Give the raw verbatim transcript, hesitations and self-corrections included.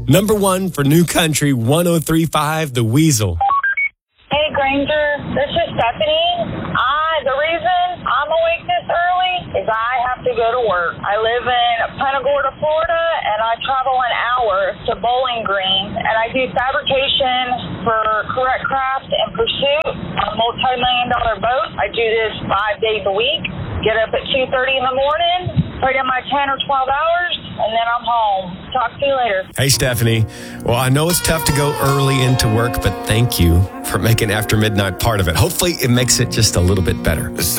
Number one for New Country one oh three point five, The Weasel. Hey, Granger. This is Stephanie. I, the reason I'm awake this early is I have to go to work. I live in Punta Gorda, Florida, and I travel an hour to Bowling Green, and I do fabrication for Correct Craft and Pursuit, a multi-million dollar boat. I do this five days a week. Get up at two thirty in the morning, put in my ten or twelve hours, and then I'm home. Talk to you later. Hey, Stephanie. Well, I know it's tough to go early into work, but thank you for making After Midnight part of it. Hopefully, it makes it just a little bit better.